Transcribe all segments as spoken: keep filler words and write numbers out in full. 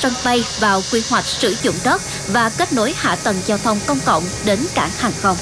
sân bay vào quy hoạch sử dụng đất và kết nối hạ tầng giao thông công cộng đến cảng hàng không.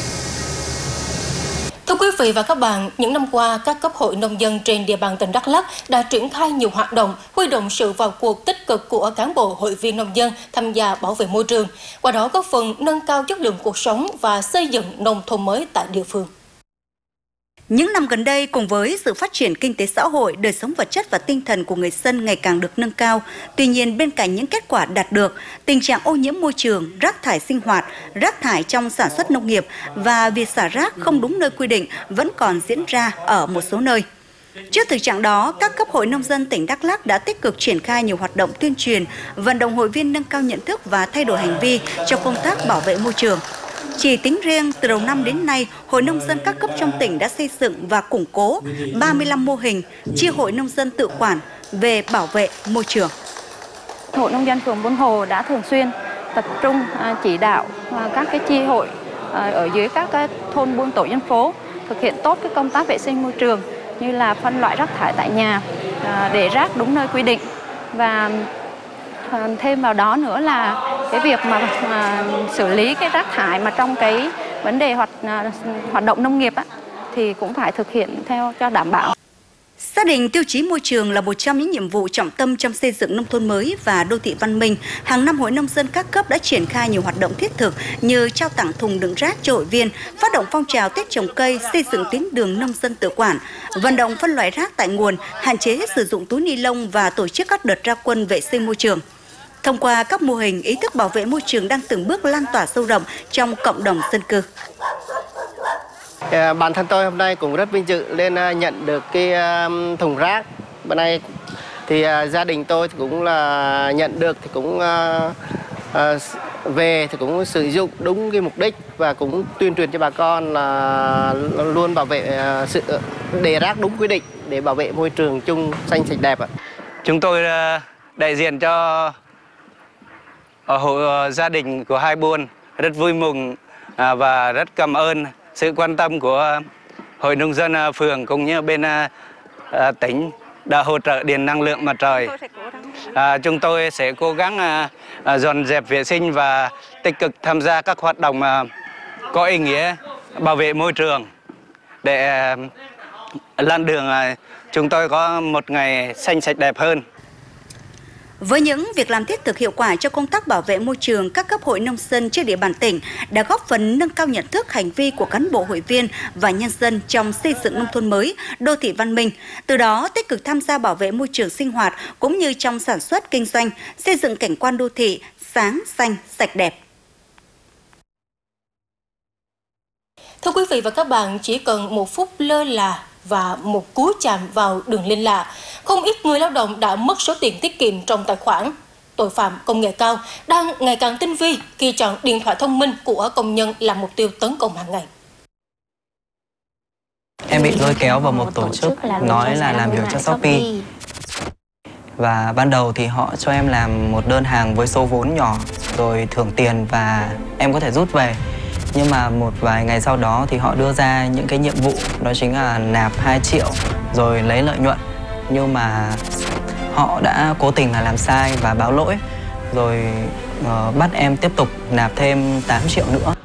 Thưa quý vị và các bạn, những năm qua, các cấp hội nông dân trên địa bàn tỉnh Đắk Lắk đã triển khai nhiều hoạt động, huy động sự vào cuộc tích cực của cán bộ hội viên nông dân tham gia bảo vệ môi trường, qua đó góp phần nâng cao chất lượng cuộc sống và xây dựng nông thôn mới tại địa phương. Những năm gần đây, cùng với sự phát triển kinh tế xã hội, đời sống vật chất và tinh thần của người dân ngày càng được nâng cao. Tuy nhiên, bên cạnh những kết quả đạt được, tình trạng ô nhiễm môi trường, rác thải sinh hoạt, rác thải trong sản xuất nông nghiệp và việc xả rác không đúng nơi quy định vẫn còn diễn ra ở một số nơi. Trước thực trạng đó, các cấp hội nông dân tỉnh Đắk Lắk đã tích cực triển khai nhiều hoạt động tuyên truyền, vận động hội viên nâng cao nhận thức và thay đổi hành vi trong công tác bảo vệ môi trường. Chỉ tính riêng từ đầu năm đến nay, Hội Nông dân các cấp trong tỉnh đã xây dựng và củng cố ba mươi lăm mô hình chi hội nông dân tự quản về bảo vệ môi trường. Hội Nông dân phường Buôn Hồ đã thường xuyên tập trung chỉ đạo các cái chi hội ở dưới các cái thôn buôn tổ dân phố thực hiện tốt cái công tác vệ sinh môi trường như là phân loại rác thải tại nhà, để rác đúng nơi quy định, và thêm vào đó nữa là cái việc mà, mà xử lý cái rác thải mà trong cái vấn đề hoạt hoạt động nông nghiệp á, thì cũng phải thực hiện theo cho đảm bảo. Xác định tiêu chí môi trường là một trong những nhiệm vụ trọng tâm trong xây dựng nông thôn mới và đô thị văn minh, hàng năm Hội Nông dân các cấp đã triển khai nhiều hoạt động thiết thực như trao tặng thùng đựng rác cho hội viên, phát động phong trào Tết trồng cây, xây dựng tuyến đường nông dân tự quản, vận động phân loại rác tại nguồn, hạn chế sử dụng túi ni lông và tổ chức các đợt ra quân vệ sinh môi trường. Thông qua các mô hình, ý thức bảo vệ môi trường đang từng bước lan tỏa sâu rộng trong cộng đồng dân cư. Bản thân tôi hôm nay cũng rất vinh dự lên nhận được cái thùng rác. Bữa nay thì gia đình tôi thì cũng là nhận được thì cũng về thì cũng sử dụng đúng cái mục đích và cũng tuyên truyền cho bà con là luôn bảo vệ sự để rác đúng quy định để bảo vệ môi trường chung xanh sạch đẹp ạ. Chúng tôi đại diện cho hộ gia đình của hai buôn rất vui mừng và rất cảm ơn sự quan tâm của Hội Nông dân phường cũng như bên à, tỉnh đã hỗ trợ điện năng lượng mặt trời. À, chúng tôi sẽ cố gắng à, à, dọn dẹp vệ sinh và tích cực tham gia các hoạt động à, có ý nghĩa bảo vệ môi trường để à, lan đường à, chúng tôi có một ngày xanh sạch đẹp hơn. Với những việc làm thiết thực hiệu quả cho công tác bảo vệ môi trường, các cấp hội nông dân trên địa bàn tỉnh đã góp phần nâng cao nhận thức hành vi của cán bộ hội viên và nhân dân trong xây dựng nông thôn mới, đô thị văn minh. Từ đó tích cực tham gia bảo vệ môi trường sinh hoạt cũng như trong sản xuất kinh doanh, xây dựng cảnh quan đô thị sáng, xanh, sạch đẹp. Thưa quý vị và các bạn, chỉ cần một phút lơ là và một cú chạm vào đường link lạ, không ít người lao động đã mất số tiền tiết kiệm trong tài khoản. Tội phạm công nghệ cao đang ngày càng tinh vi khi chọn điện thoại thông minh của công nhân làm mục tiêu tấn công hàng ngày. Em bị lôi kéo vào một tổ chức nói là làm việc cho Shopee. Và ban đầu thì họ cho em làm một đơn hàng với số vốn nhỏ rồi thưởng tiền và em có thể rút về. Nhưng mà một vài ngày sau đó thì họ đưa ra những cái nhiệm vụ, đó chính là nạp hai triệu rồi lấy lợi nhuận. Nhưng mà họ đã cố tình là làm sai và báo lỗi, rồi uh, bắt em tiếp tục nạp thêm tám triệu nữa.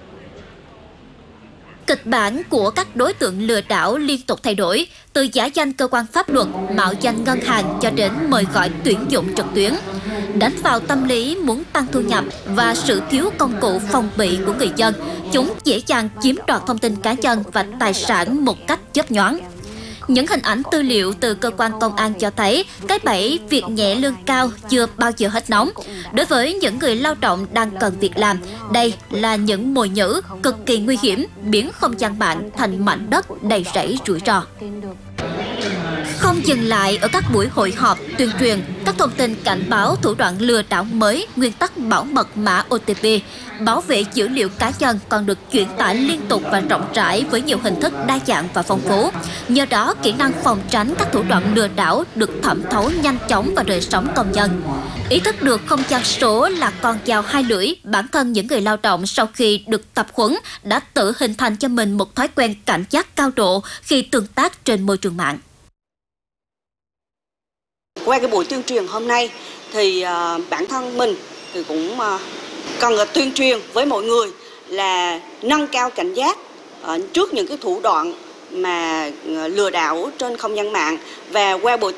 Kịch bản của các đối tượng lừa đảo liên tục thay đổi, từ giả danh cơ quan pháp luật, mạo danh ngân hàng cho đến mời gọi tuyển dụng trực tuyến. Đánh vào tâm lý muốn tăng thu nhập và sự thiếu công cụ phòng bị của người dân, chúng dễ dàng chiếm đoạt thông tin cá nhân và tài sản một cách chớp nhoáng. Những hình ảnh tư liệu từ cơ quan công an cho thấy cái bẫy việc nhẹ lương cao chưa bao giờ hết nóng. Đối với những người lao động đang cần việc làm, đây là những mồi nhử cực kỳ nguy hiểm, biến không gian mạng thành mảnh đất đầy rẫy rủi ro. Không dừng lại ở các buổi hội họp, tuyên truyền, các thông tin cảnh báo thủ đoạn lừa đảo mới, nguyên tắc bảo mật mã ô tê pê, bảo vệ dữ liệu cá nhân còn được chuyển tải liên tục và rộng rãi với nhiều hình thức đa dạng và phong phú. Nhờ đó, kỹ năng phòng tránh các thủ đoạn lừa đảo được thẩm thấu nhanh chóng vào đời sống công nhân. Ý thức được không gian số là con dao hai lưỡi, bản thân những người lao động sau khi được tập huấn đã tự hình thành cho mình một thói quen cảnh giác cao độ khi tương tác trên môi trường mạng. Qua cái buổi tuyên truyền hôm nay thì uh, bản thân mình thì cũng uh, cần tuyên truyền với mọi người là nâng cao cảnh giác uh, trước những cái thủ đoạn mà uh, lừa đảo trên không gian mạng và qua buổi